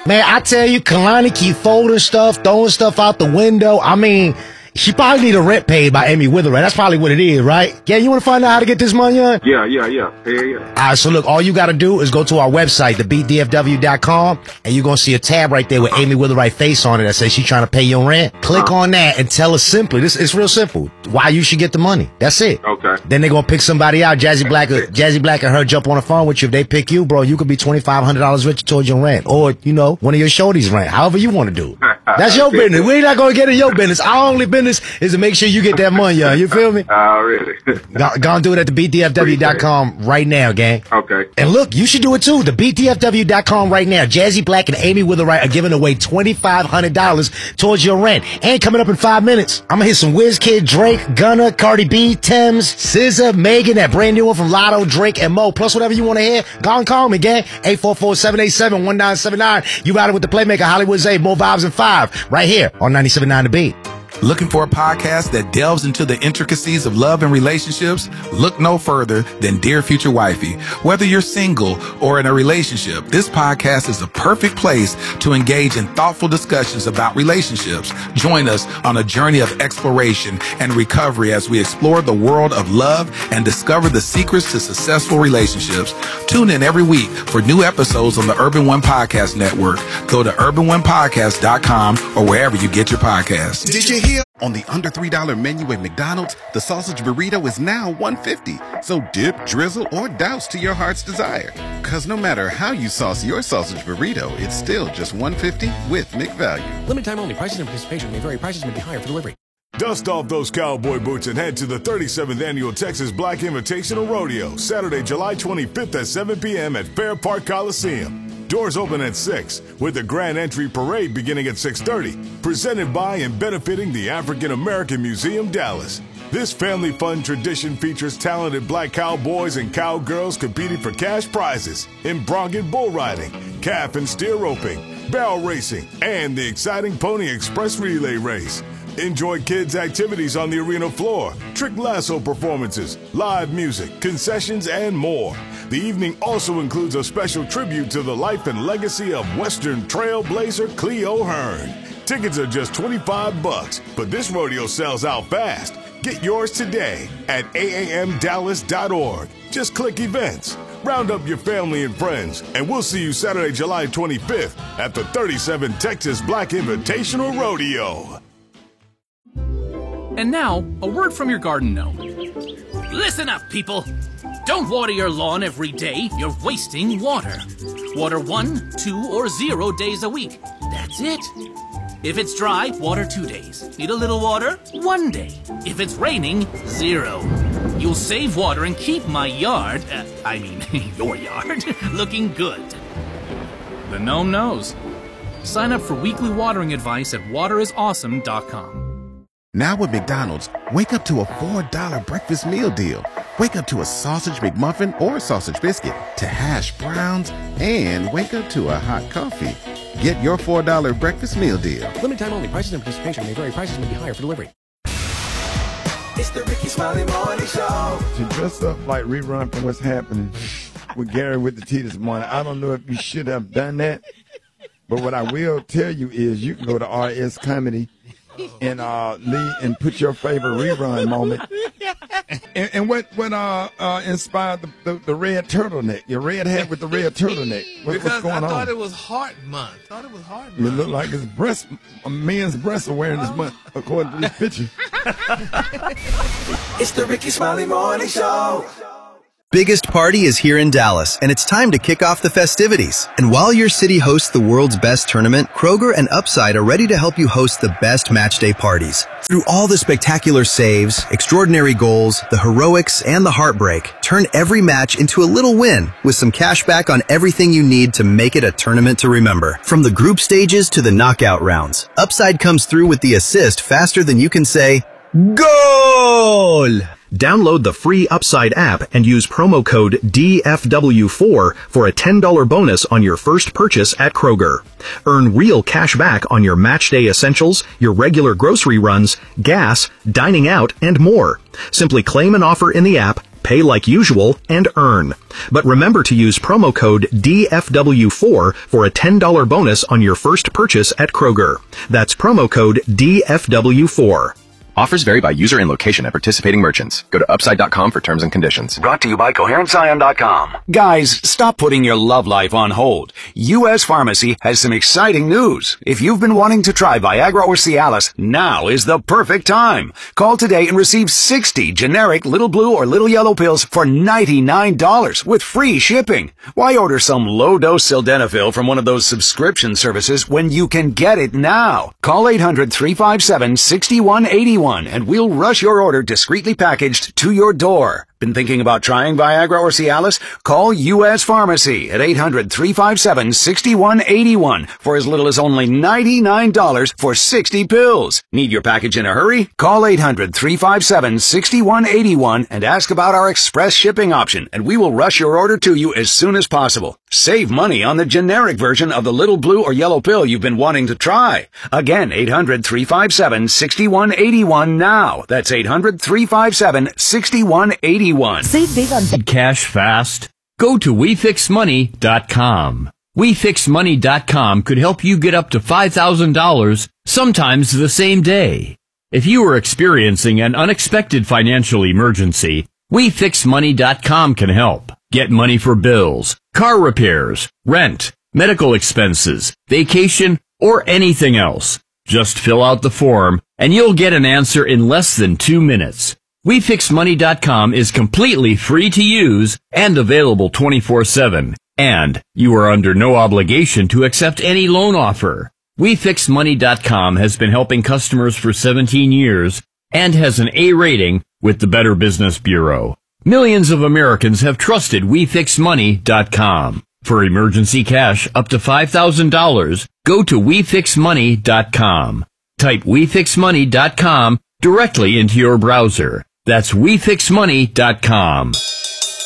Man, I tell you, Kalani keep folding stuff, throwing stuff out the window. I mean, she probably need a rent paid by Amy Witherite. That's probably what it is, right? Yeah, you want to find out how to get this money on? Yeah. All right, so look, all you got to do is go to our website, thebeatdfw.com, and you're going to see a tab right there with Amy Witherite face on it that says she's trying to pay your rent. Click on that and tell us simply, it's real simple, why you should get the money. That's it. Okay. Then they're going to pick somebody out. Jazzy Black and her jump on the phone with you. If they pick you, bro, you could be $2,500 richer towards your rent. Or, you know, one of your shorties' rent. However you want to do it. That's your business. We're not going to get in your business. Our only business is to make sure you get that money, y'all. You feel me? Already. Go and do it at thebtfw.com right now, gang. Okay. And look, you should do it too. Thebtfw.com right now. Jazzy Black and Amy Witherite are giving away $2,500 towards your rent. And coming up in 5 minutes, I'm gonna hit some WizKid, Drake, Gunna, Cardi B, Thames, SZA, Megan, that brand new one from Lotto, Drake, and Mo. Plus whatever you want to hear, go and call me, gang. 844-787-1979. You ride it with the Playmaker, Hollywood Zay, more vibes in 5, right here on 97.9 The Beat. Looking for a podcast that delves into the intricacies of love and relationships? Look no further than Dear Future Wifey. Whether you're single or in a relationship, this podcast is the perfect place to engage in thoughtful discussions about relationships. Join us on a journey of exploration and recovery as we explore the world of love and discover the secrets to successful relationships. Tune in every week for new episodes on the Urban One Podcast Network. Go to urbanonepodcast.com or wherever you get your podcasts. Did you hear? On the under $3 menu at McDonald's, the sausage burrito is now $1.50. So dip, drizzle, or douse to your heart's desire. Cause no matter how you sauce your sausage burrito, it's still just $1.50 with McValue. Limited time only. Prices and participation may vary. Prices may be higher for delivery. Dust off those cowboy boots and head to the 37th Annual Texas Black Invitational Rodeo, Saturday, July 25th at 7 p.m. at Fair Park Coliseum. Doors open at 6, with the grand entry parade beginning at 6:30, presented by and benefiting the African American Museum, Dallas. This family fun tradition features talented black cowboys and cowgirls competing for cash prizes in bronc bull riding, calf and steer roping, barrel racing, and the exciting Pony Express relay race. Enjoy kids' activities on the arena floor, trick lasso performances, live music, concessions, and more. The evening also includes a special tribute to the life and legacy of Western trailblazer Cleo Hearn. Tickets are just $25, but this rodeo sells out fast. Get yours today at aamdallas.org. Just click events. Round up your family and friends, and we'll see you Saturday, July 25th at the 37th Texas Black Invitational Rodeo. And now, a word from your garden gnome. Listen up, people. Don't water your lawn every day. You're wasting water. Water 1, 2, or 0 days a week. That's it. If it's dry, water 2 days. Need a little water? 1 day. If it's raining, 0. You'll save water and keep my yard, your yard, looking good. The gnome knows. Sign up for weekly watering advice at waterisawesome.com. Now with McDonald's, wake up to a $4 breakfast meal deal. Wake up to a sausage McMuffin or sausage biscuit, to hash browns, and wake up to a hot coffee. Get your $4 breakfast meal deal. Limited time only. Prices and participation may vary. Prices may be higher for delivery. It's the Ricky Smiley Morning Show. To dress up like rerun from what's happening with Gary with the T this morning, I don't know if you should have done that, but what I will tell you is you can go to RS Comedy and lead and put your favorite rerun moment. And what inspired the red turtleneck? Your red hat with the red turtleneck. What's going on? I thought it was Heart Month. It looked like his breast, a man's breasts are wearing this month, according to this picture. It's the Ricky Smiley Morning Show. Biggest party is here in Dallas, and it's time to kick off the festivities. And while your city hosts the world's best tournament, Kroger and Upside are ready to help you host the best match day parties. Through all the spectacular saves, extraordinary goals, the heroics, and the heartbreak, turn every match into a little win with some cash back on everything you need to make it a tournament to remember. From the group stages to the knockout rounds, Upside comes through with the assist faster than you can say, GOAL! Download the free Upside app and use promo code DFW4 for a $10 bonus on your first purchase at Kroger. Earn real cash back on your match day essentials, your regular grocery runs, gas, dining out, and more. Simply claim an offer in the app, pay like usual, and earn. But remember to use promo code DFW4 for a $10 bonus on your first purchase at Kroger. That's promo code DFW4. Offers vary by user and location at participating merchants. Go to Upside.com for terms and conditions. Brought to you by CoherentScion.com. Guys, stop putting your love life on hold. U.S. Pharmacy has some exciting news. If you've been wanting to try Viagra or Cialis, now is the perfect time. Call today and receive 60 generic little blue or little yellow pills for $99 with free shipping. Why order some low-dose sildenafil from one of those subscription services when you can get it now? Call 800-357-6181 and we'll rush your order discreetly packaged to your door. Been thinking about trying Viagra or Cialis? Call U.S. Pharmacy at 800-357-6181 for as little as only $99 for 60 pills. Need your package in a hurry? Call 800-357-6181 and ask about our express shipping option, and we will rush your order to you as soon as possible. Save money on the generic version of the little blue or yellow pill you've been wanting to try. Again, 800-357-6181 now. That's 800-357-6181. Save big on cash fast. Go to WeFixMoney.com. WeFixMoney.com could help you get up to $5,000, sometimes the same day. If you are experiencing an unexpected financial emergency, WeFixMoney.com can help. Get money for bills, car repairs, rent, medical expenses, vacation, or anything else. Just fill out the form, and you'll get an answer in less than 2 minutes. WeFixMoney.com is completely free to use and available 24/7. And you are under no obligation to accept any loan offer. WeFixMoney.com has been helping customers for 17 years and has an A rating with the Better Business Bureau. Millions of Americans have trusted WeFixMoney.com. For emergency cash up to $5,000, go to WeFixMoney.com. Type WeFixMoney.com directly into your browser. That's WeFixMoney.com.